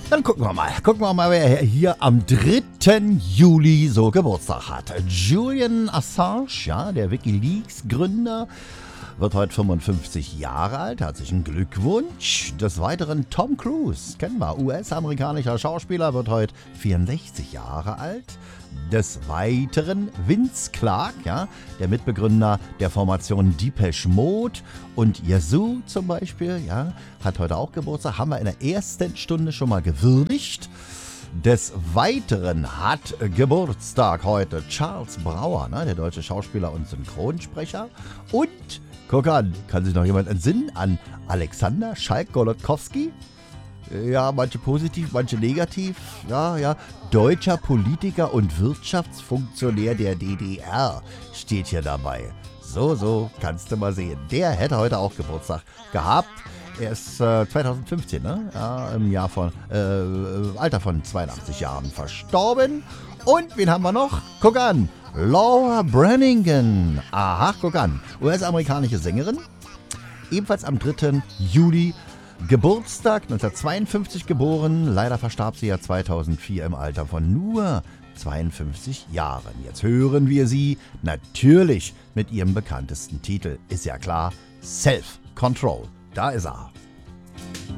Dann gucken wir mal, wer hier am 3. Juli so Geburtstag hat. Julian Assange, ja, der WikiLeaks-Gründer, wird heute 55 Jahre alt. Herzlichen Glückwunsch. Des Weiteren Tom Cruise, kennen wir, US-amerikanischer Schauspieler, wird heute 64 Jahre alt. Des Weiteren Vince Clarke, ja, der Mitbegründer der Formation Depeche Mode, und Yazoo zum Beispiel, ja, hat heute auch Geburtstag. Haben wir in der ersten Stunde schon mal gewürdigt. Des Weiteren hat Geburtstag heute Charles Brauer, ne, der deutsche Schauspieler und Synchronsprecher. Und, guck an, kann sich noch jemand entsinnen an Alexander Schalk-Golodkowski? Ja, manche positiv, manche negativ. Ja. Deutscher Politiker und Wirtschaftsfunktionär der DDR steht hier dabei. So, kannst du mal sehen. Der hätte heute auch Geburtstag gehabt. Er ist 2015, ne? Ja, im Alter von 82 Jahren verstorben. Und wen haben wir noch? Guck an, Laura Branigan. Aha, guck an, US-amerikanische Sängerin. Ebenfalls am 3. Juli Geburtstag, 1952 geboren. Leider verstarb sie ja 2004 im Alter von nur 52 Jahren. Jetzt hören wir sie natürlich mit ihrem bekanntesten Titel. Ist ja klar, Self Control. Da ist er.